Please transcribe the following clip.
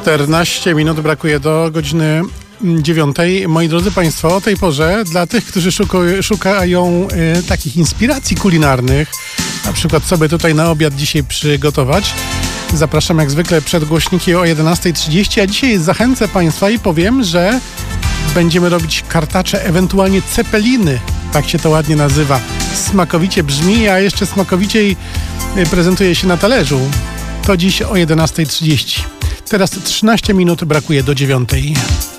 14 minut brakuje do godziny 9. Moi drodzy Państwo, o tej porze dla tych, którzy szukają takich inspiracji kulinarnych, na przykład co by tutaj na obiad dzisiaj przygotować, zapraszam jak zwykle przed głośniki o 11:30, a dzisiaj zachęcę Państwa i powiem, że będziemy robić kartacze, ewentualnie cepeliny, tak się to ładnie nazywa. Smakowicie brzmi, a jeszcze smakowiciej prezentuje się na talerzu. To dziś o 11:30. Teraz 13 minut brakuje do 9.